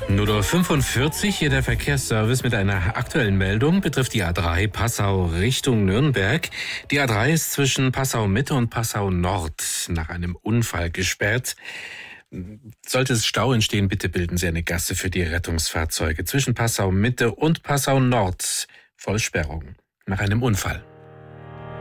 Nur 45, hier der Verkehrsservice mit einer aktuellen Meldung, betrifft die A3 Passau Richtung Nürnberg. Die A3 ist zwischen Passau Mitte und Passau Nord nach einem Unfall gesperrt. Sollte es Stau entstehen, bitte bilden Sie eine Gasse für die Rettungsfahrzeuge. Zwischen Passau Mitte und Passau Nord Vollsperrung nach einem Unfall.